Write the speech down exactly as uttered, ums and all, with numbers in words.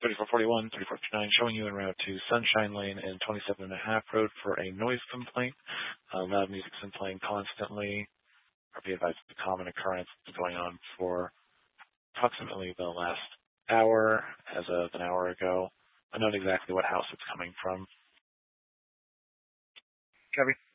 thirty-four forty-one, thirty-four fifty-nine, showing you en route to Sunshine Lane and twenty-seven and a half Road for a noise complaint. Uh, loud music's been playing constantly. Or be advised, it's a common occurrence. It's been going on for approximately the last hour, as of an hour ago. I know exactly what house it's coming from. Copy.